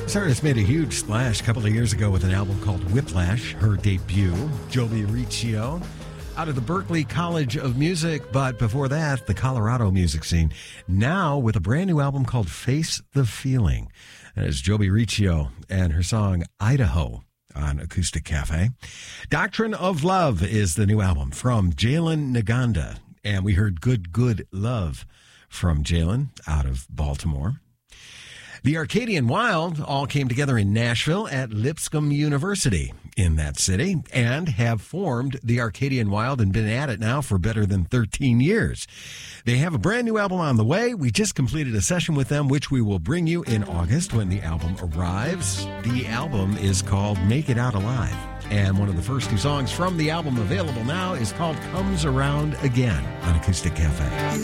This artist made a huge splash a couple of years ago with an album called Whiplash, her debut. Joby Riccio, out of the Berklee College of Music, but before that, the Colorado music scene. Now with a brand new album called Face the Feeling. That is Joby Riccio and her song Idaho on Acoustic Cafe. Doctrine of Love is the new album from Jalen Naganda. And we heard Good, Good Love from Jalen out of Baltimore. The Arcadian Wild all came together in Nashville at Lipscomb University in that city and have formed the Arcadian Wild and been at it now for better than 13 years. They have a brand new album on the way. We just completed a session with them, which we will bring you in August when the album arrives. The album is called Make It Out Alive. And one of the first two songs from the album available now is called Comes Around Again on Acoustic Cafe.